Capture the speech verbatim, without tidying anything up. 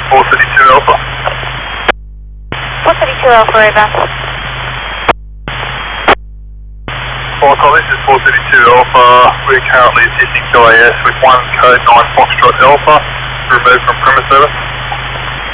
four thirty-two Alpha. four thirty-two Alpha, over. Foxtrot, this is four thirty-two Alpha. We're currently assisting Q A S with one code nine Foxtrot Alpha. Removed from premise service.